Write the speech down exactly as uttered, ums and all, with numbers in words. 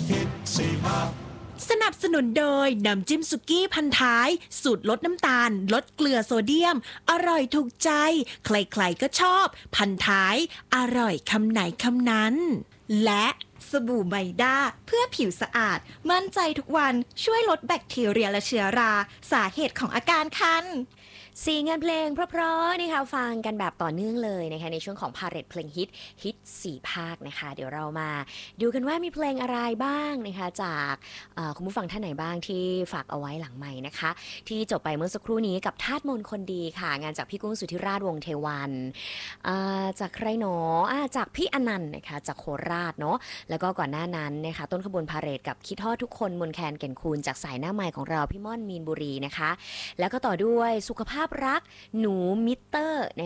ฮิตสี่ห้าสนับสนุนโดยน้ำจิ้มสุกี้พันท้ายสูตรลดน้ำตาลลดเกลือโซเดียมอร่อยถูกใจใครๆก็ชอบพันท้ายอร่อยคำไหนคำนั้นและสบู่ไมด้าเพื่อผิวสะอาดมั่นใจทุกวันช่วยลดแบคทีเรียและเชื้อราสาเหตุของอาการคันสีงานเพลงเพราะๆนะคะฟังกันแบบต่อเนื่องเลยนะคะในช่วงของพาเหรดเพลงฮิตฮิตสี่ภาคนะคะเดี๋ยวเรามาดูกันว่ามีเพลงอะไรบ้างนะคะจากคุณผู้ฟังท่านไหนบ้างที่ฝากเอาไว้หลังใหม่นะคะที่จบไปเมื่อสักครู่นี้กับทาสมนคนดีค่ะงานจากพี่กุ้งสุธิราชวงศ์เทวันจากใครหนอจากพี่อนันต์นะคะจากโคราชเนาะแล้วก็ก่อนหน้านั้นนะคะต้นขบวนพาเหรดกับคิดทอดทุกคนมนแคนเก่นคูณจากสายหน้าใหม่ของเราพี่ม่อนมีนบุรีนะคะแล้วก็ต่อด้วยสุขภาพรักหนูมิเตอร์